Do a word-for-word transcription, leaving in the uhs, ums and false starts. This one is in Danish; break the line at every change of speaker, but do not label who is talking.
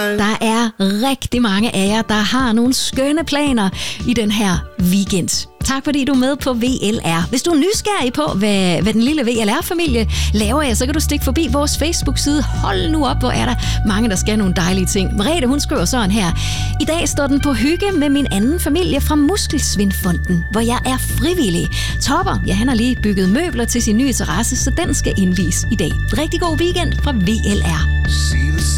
Der er rigtig mange af jer, der har nogle skønne planer i den her weekend. Tak fordi du er med på V L R. Hvis du er nysgerrig på, hvad, hvad den lille V L R-familie laver, ja, så kan du stikke forbi vores Facebook-side. Hold nu op, hvor er der mange, der skal nogle dejlige ting. Merete, hun skriver sådan her. I dag står den på hygge med min anden familie fra Muskelsvindfonden, hvor jeg er frivillig. Topper, ja, han har lige bygget møbler til sin nye terrasse, så den skal indvies i dag. Rigtig god weekend fra V L R.